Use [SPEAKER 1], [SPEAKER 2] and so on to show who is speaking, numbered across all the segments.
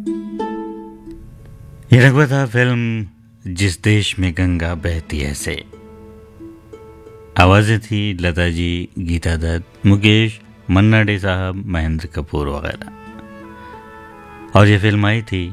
[SPEAKER 1] ये नगमा था फिल्म जिस देश में गंगा बहती है से। आवाज़ें थी लता जी, गीता दत्त, मुकेश, मन्ना डे साहब, महेंद्र कपूर वगैरह। और ये फिल्म आई थी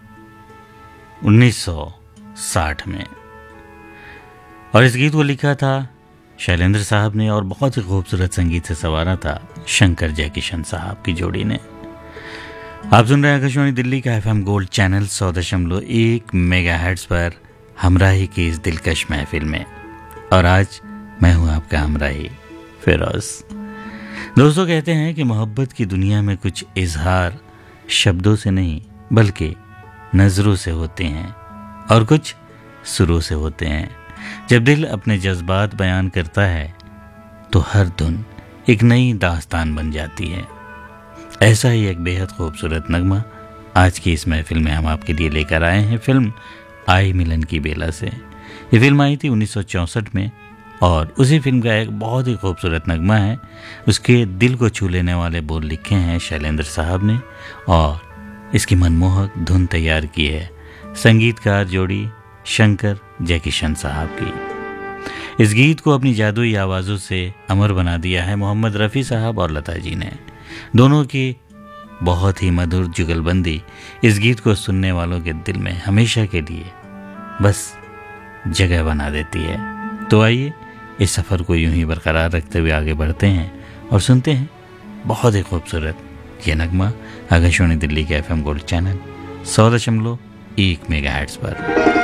[SPEAKER 1] 1960 में। और इस गीत को लिखा था शैलेंद्र साहब ने और बहुत ही खूबसूरत संगीत से संवारा था शंकर जयकिशन साहब की जोड़ी ने। आप सुन रहे हैं आकाशवाणी दिल्ली का FM गोल्ड चैनल 100.1 मेगाहर्ट्ज़ पर हमराही की इस दिलकश महफिल में। और आज मैं हूं आपका हमराही फिरोज। दोस्तों, कहते हैं कि मोहब्बत की दुनिया में कुछ इजहार शब्दों से नहीं बल्कि नज़रों से होते हैं और कुछ सुरों से होते हैं। जब दिल अपने जज्बात बयान करता है तो हर धुन एक नई दास्तान बन जाती है। ऐसा ही एक बेहद खूबसूरत नगमा आज की इस महफिल में हम आपके लिए लेकर आए हैं फिल्म आई मिलन की बेला से। ये फिल्म आई थी 1964 में और उसी फिल्म का एक बहुत ही खूबसूरत नगमा है। उसके दिल को छू लेने वाले बोल लिखे हैं शैलेंद्र साहब ने और इसकी मनमोहक धुन तैयार की है संगीतकार जोड़ी शंकर जयकिशन साहब की। इस गीत को अपनी जादुई आवाज़ों से अमर बना दिया है मोहम्मद रफ़ी साहब और लता जी ने। दोनों की बहुत ही मधुर जुगलबंदी इस गीत को सुनने वालों के दिल में हमेशा के लिए बस जगह बना देती है। तो आइए इस सफ़र को यूं ही बरकरार रखते हुए आगे बढ़ते हैं और सुनते हैं बहुत ही खूबसूरत ये नगमा आकाशवाणी दिल्ली के FM गोल्ड चैनल 100.1 मेगाहर्ट्ज़ पर।